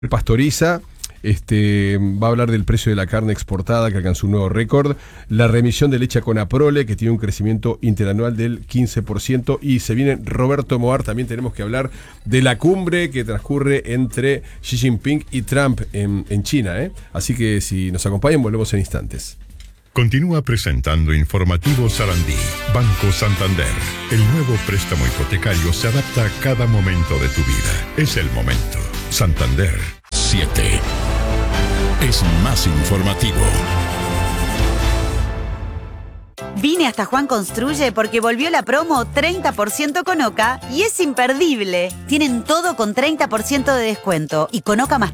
Pastoriza. Va a hablar del precio de la carne exportada que alcanzó un nuevo récord, la remisión de leche a Conaprole que tiene un crecimiento interanual del 15% y se viene Roberto Moar. También tenemos que hablar de la cumbre que transcurre entre Xi Jinping y Trump en China, Así que si nos acompañan volvemos en instantes. Continúa presentando Informativo Sarandí. Banco Santander. El nuevo préstamo hipotecario se adapta a cada momento de tu vida. Es el momento. Santander. 7. Es más informativo. Vine hasta Juan Construye porque volvió la promo 30% con Oca y es imperdible. Tienen todo con 30% de descuento y con Oca más